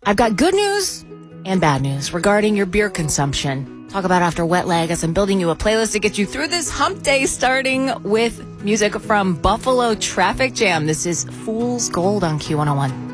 I've got good news and bad news regarding your beer consumption. Talk about after Wet Leg as I'm building you a playlist to get you through this hump day, starting with music from Buffalo Traffic Jam. This is Fool's Gold on Q101.